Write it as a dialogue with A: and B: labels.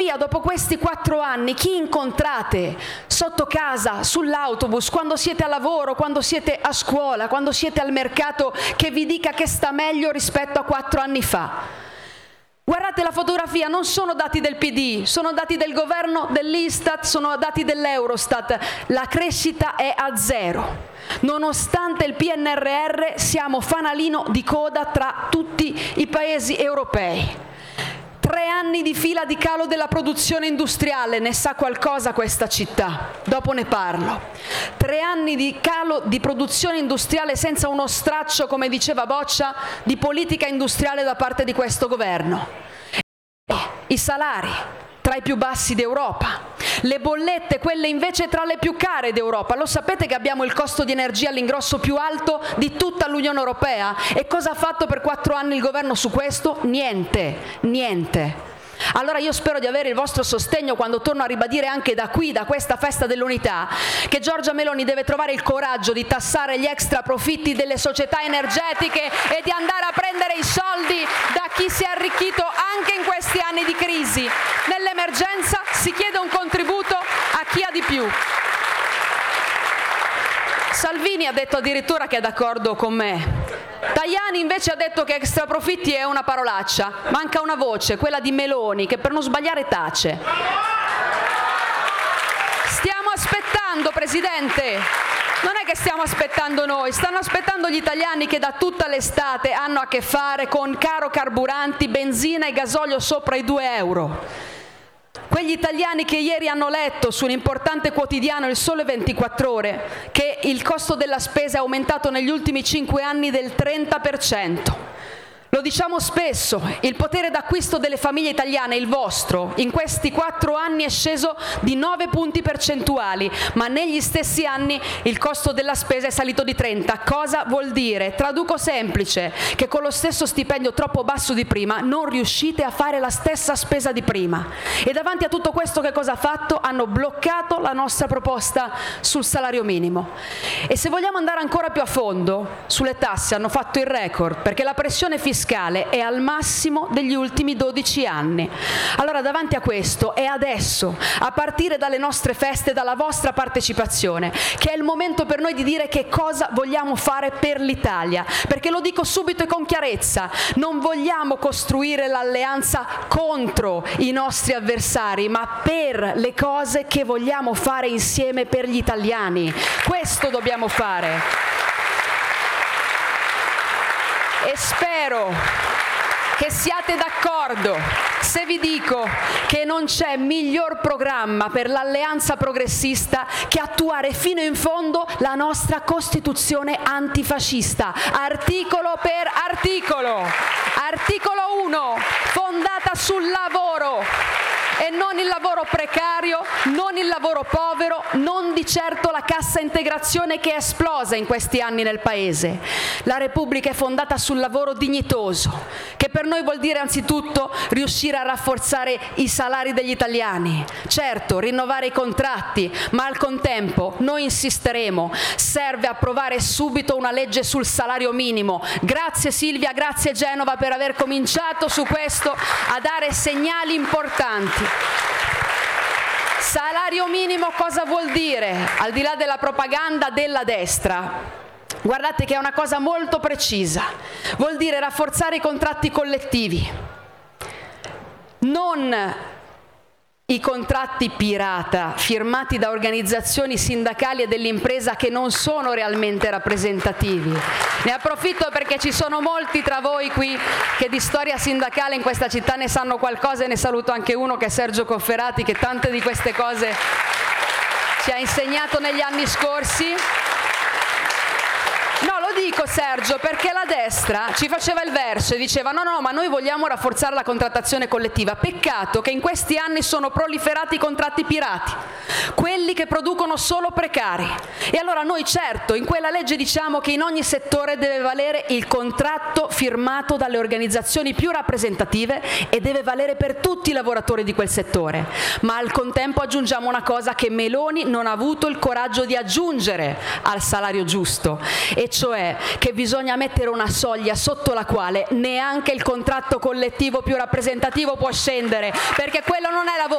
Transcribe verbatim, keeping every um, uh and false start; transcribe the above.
A: via dopo questi quattro anni, chi incontrate sotto casa, sull'autobus, quando siete a lavoro, quando siete a scuola, quando siete al mercato, che vi dica che sta meglio rispetto a quattro anni fa? Guardate la fotografia, non sono dati del P D, sono dati del governo, dell'Istat, sono dati dell'Eurostat. La crescita è a zero. Nonostante il P N R R siamo fanalino di coda tra tutti i paesi europei. Tre anni di fila di calo della produzione industriale, ne sa qualcosa questa città, dopo ne parlo. Tre anni di calo di produzione industriale senza uno straccio, come diceva Boccia, di politica industriale da parte di questo governo. I salari tra i più bassi d'Europa, le bollette, quelle invece tra le più care d'Europa. Lo sapete che abbiamo il costo di energia all'ingrosso più alto di tutta l'Unione Europea? E cosa ha fatto per quattro anni il governo su questo? Niente, niente. Allora io spero di avere il vostro sostegno quando torno a ribadire anche da qui, da questa festa dell'unità, che Giorgia Meloni deve trovare il coraggio di tassare gli extra profitti delle società energetiche e di andare a prendere i soldi da chi si è arricchito anche in questi anni di crisi. Nell'emergenza si chiede un contributo a chi ha di più. Salvini ha detto addirittura che è d'accordo con me. Tajani invece ha detto che extra profitti è una parolaccia. Manca una voce, quella di Meloni, che per non sbagliare tace. Stiamo aspettando, Presidente. Non è che stiamo aspettando noi, stanno aspettando gli italiani che da tutta l'estate hanno a che fare con caro carburanti, benzina e gasolio sopra i due euro. Quegli italiani che ieri hanno letto su un importante quotidiano, Il Sole ventiquattro Ore, che il costo della spesa è aumentato negli ultimi cinque anni del trenta per cento. Lo diciamo spesso, il potere d'acquisto delle famiglie italiane, il vostro, in questi quattro anni è sceso di nove punti percentuali, ma negli stessi anni il costo della spesa è salito di trenta. Cosa vuol dire? Traduco semplice, che con lo stesso stipendio troppo basso di prima non riuscite a fare la stessa spesa di prima. E davanti a tutto questo che cosa ha fatto? Hanno bloccato la nostra proposta sul salario minimo. E se vogliamo andare ancora più a fondo, sulle tasse hanno fatto il record, perché la pressione fiscale è al massimo degli ultimi dodici anni. Allora davanti a questo è adesso, a partire dalle nostre feste, dalla vostra partecipazione, che è il momento per noi di dire che cosa vogliamo fare per l'Italia, perché lo dico subito e con chiarezza, non vogliamo costruire l'alleanza contro i nostri avversari, ma per le cose che vogliamo fare insieme per gli italiani. Questo dobbiamo fare. E spero che siate d'accordo se vi dico che non c'è miglior programma per l'alleanza progressista che attuare fino in fondo la nostra Costituzione antifascista, articolo per articolo. Articolo uno, fondata sul lavoro. E non il lavoro precario, non il lavoro povero, non di certo la cassa integrazione che è esplosa in questi anni nel Paese. La Repubblica è fondata sul lavoro dignitoso, che per noi vuol dire anzitutto riuscire a rafforzare i salari degli italiani. Certo, rinnovare i contratti, ma al contempo noi insisteremo. Serve approvare subito una legge sul salario minimo. Grazie Silvia, grazie Genova per aver cominciato su questo a dare segnali importanti. Salario minimo cosa vuol dire? Al di là della propaganda della destra, guardate che è una cosa molto precisa. Vuol dire rafforzare i contratti collettivi, non i contratti pirata firmati da organizzazioni sindacali e dell'impresa che non sono realmente rappresentativi. Ne approfitto perché ci sono molti tra voi qui che di storia sindacale in questa città ne sanno qualcosa, e ne saluto anche uno che è Sergio Cofferati, che tante di queste cose ci ha insegnato negli anni scorsi. No, lo dico Sergio, perché la destra ci faceva il verso e diceva no, no, ma noi vogliamo rafforzare la contrattazione collettiva. Peccato che in questi anni sono proliferati i contratti pirati, quelli che producono solo precari. E allora noi certo in quella legge diciamo che in ogni settore deve valere il contratto firmato dalle organizzazioni più rappresentative e deve valere per tutti i lavoratori di quel settore. Ma al contempo aggiungiamo una cosa che Meloni non ha avuto il coraggio di aggiungere al salario giusto, e cioè che bisogna mettere una soglia sotto la quale neanche il contratto collettivo più rappresentativo può scendere, perché quello non è lavoro.